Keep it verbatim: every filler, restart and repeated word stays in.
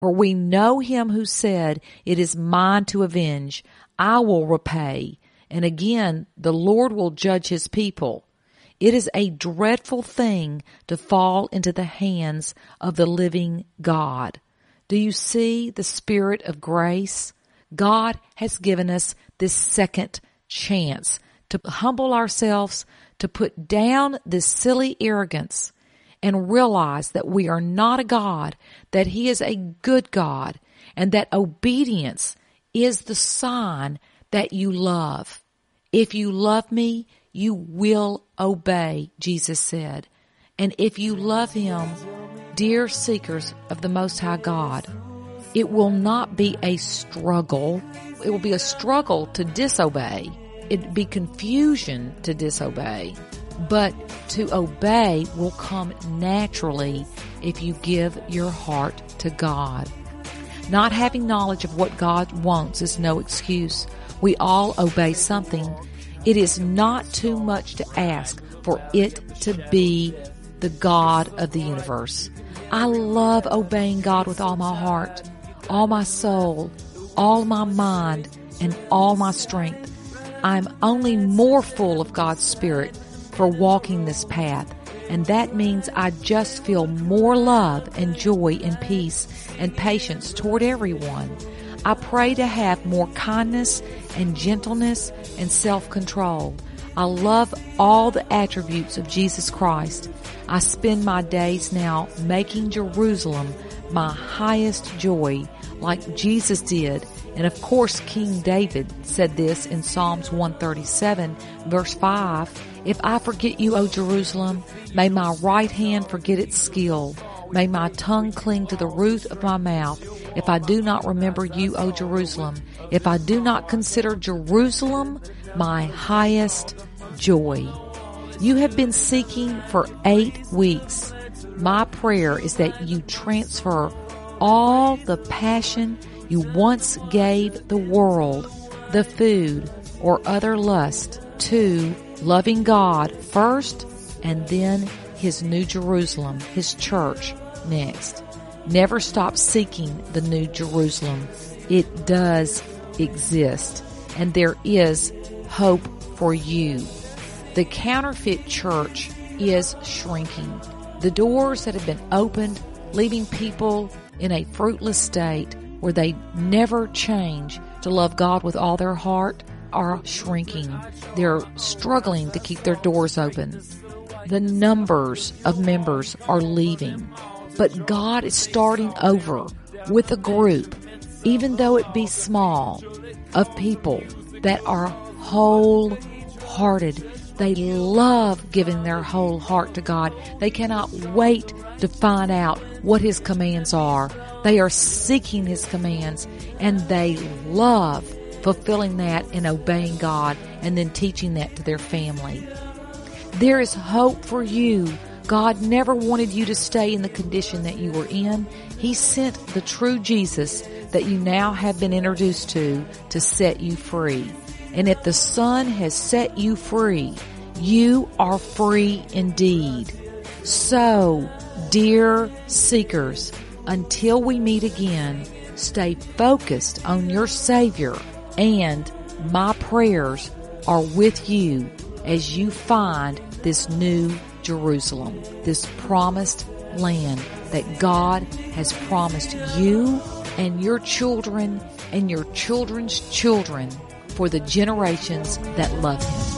For we know him who said, "It is mine to avenge. I will repay." And again, the Lord will judge his people. It is a dreadful thing to fall into the hands of the living God. Do you see the spirit of grace? God has given us this second chance to humble ourselves, to put down this silly arrogance, and realize that we are not a God, that he is a good God, and that obedience is the sign that you love. If you love me, you will obey, Jesus said. And if you love him, dear seekers of the Most High God, it will not be a struggle. It will be a struggle to disobey. It'd be confusion to disobey. But to obey will come naturally if you give your heart to God. Not having knowledge of what God wants is no excuse. We all obey something. It is not too much to ask for it to be the God of the universe. I love obeying God with all my heart, all my soul, all my mind, and all my strength. I'm only more full of God's Spirit for walking this path, and that means I just feel more love and joy and peace and patience toward everyone. I pray to have more kindness and gentleness and self-control. I love all the attributes of Jesus Christ. I spend my days now making Jerusalem my highest joy, like Jesus did. And of course, King David said this in Psalms one thirty-seven, verse five, "If I forget you, O Jerusalem, may my right hand forget its skill. May my tongue cling to the roof of my mouth. If I do not remember you, O Jerusalem, if I do not consider Jerusalem my highest joy." You have been seeking for eight weeks. My prayer is that you transfer all the passion you once gave the world, the food, or other lust to loving God first, and then his new Jerusalem, his church, next. Never stop seeking the new Jerusalem. It does exist, and there is hope for you. The counterfeit church is shrinking. The doors that have been opened, leaving people in a fruitless state where they never change to love God with all their heart, are shrinking. They're struggling to keep their doors open. The numbers of members are leaving. But God is starting over with a group, even though it be small, of people that are wholehearted. They love giving their whole heart to God. They cannot wait to find out what his commands are. They are seeking his commands, and they love fulfilling that and obeying God, and then teaching that to their family. There is hope for you. God never wanted you to stay in the condition that you were in. He sent the true Jesus that you now have been introduced to to set you free. And if the Son has set you free, you are free indeed. So, dear seekers, until we meet again, stay focused on your Savior, and my prayers are with you as you find this new Jerusalem, this promised land that God has promised you and your children and your children's children for the generations that love him.